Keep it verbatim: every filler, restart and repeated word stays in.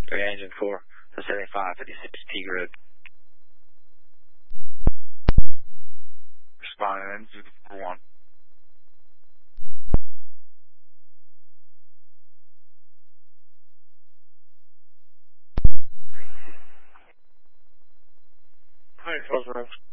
three engine four, seventy-five fifty-six T grid. Responding engine four one. Hi, Close